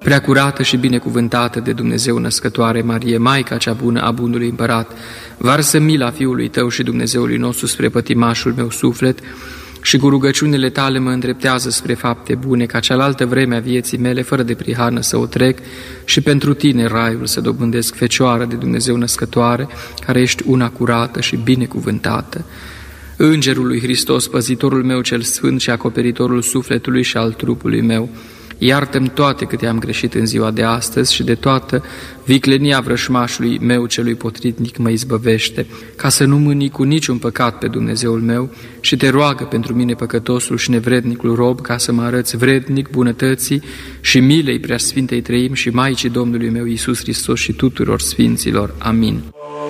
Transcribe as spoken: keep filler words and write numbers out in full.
Preacurată și binecuvântată de Dumnezeu născătoare Marie, Maica cea bună a bunului împărat, varsă mila Fiului Tău și Dumnezeului nostru spre pătimașul meu suflet și cu rugăciunile Tale mă îndreptează spre fapte bune, ca cealaltă vreme a vieții mele fără de prihană să o trec și pentru Tine raiul să dobândesc, Fecioară de Dumnezeu născătoare, care ești una curată și binecuvântată. Îngerul lui Hristos, păzitorul meu cel sfânt și acoperitorul sufletului și al trupului meu, iartă-mi toate câte am greșit în ziua de astăzi și de toată viclenia vrășmașului meu celui potrivnic mă izbăvește, ca să nu mâni cu niciun păcat pe Dumnezeul meu și Te roagă pentru mine păcătosul și nevrednicul rob, ca să mă arăți vrednic bunătății și milei Preasfintei Treimi și Maicii Domnului meu Iisus Hristos și tuturor sfinților. Amin.